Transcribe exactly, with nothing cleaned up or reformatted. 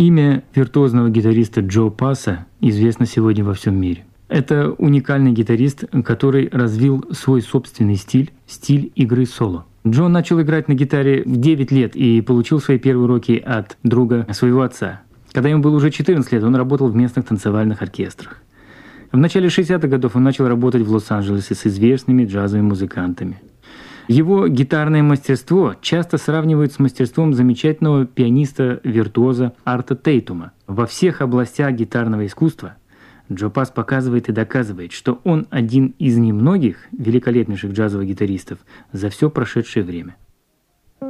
Имя виртуозного гитариста Джо Пасса известно сегодня во всем мире. Это уникальный гитарист, который развил свой собственный стиль, стиль игры соло. Джо начал играть на гитаре в девять лет и получил свои первые уроки от друга своего отца. Когда ему было уже четырнадцать лет, он работал в местных танцевальных оркестрах. В начале шестидесятых годов он начал работать в Лос-Анджелесе с известными джазовыми музыкантами. Его гитарное мастерство часто сравнивают с мастерством замечательного пианиста-виртуоза Арта Тейтума. Во всех областях гитарного искусства Джо Пасс показывает и доказывает, что он один из немногих великолепнейших джазовых гитаристов за все прошедшее время.